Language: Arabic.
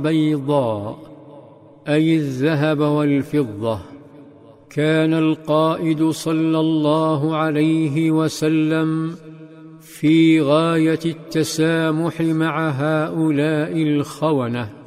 بيضاء، أي الذهب والفضة. كان القائد صلى الله عليه وسلم في غاية التسامح مع هؤلاء الخونة.